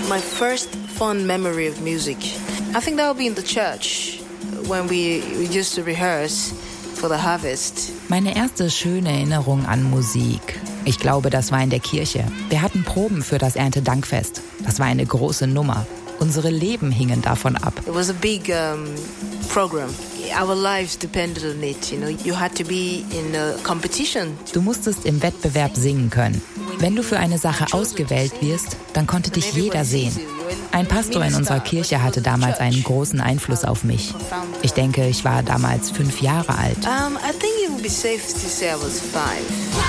My first fond memory of music, I think that will be in the church when we used to rehearse for the harvest. Meine erste schöne Erinnerung an Musik. Ich glaube, das war in der Kirche. Wir hatten Proben für das Erntedankfest. Das war eine große Nummer. Unsere Leben hingen davon ab. It was a big program. Our lives depended on it. You had to be in a competition. Du musstest im Wettbewerb singen können. Wenn du für eine Sache ausgewählt wirst, dann konnte dich jeder sehen. Ein Pastor in unserer Kirche hatte damals einen großen Einfluss auf mich. Ich denke, ich war damals 5 Jahre alt. I think it would be safe to say I was 5.